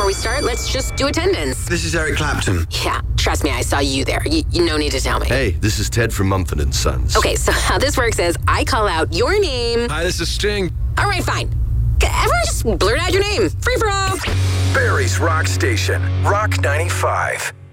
before we start, let's just do attendance. This is Eric Clapton. Yeah, trust me, I saw you there. You no need to tell me. Hey, this is Ted from Mumford & Sons. Okay, so how this works is I call out your name. Hi, this is Sting. All right, fine. Everyone just blurt out your name. Free for all. Barry's Rock Station, Rock 95.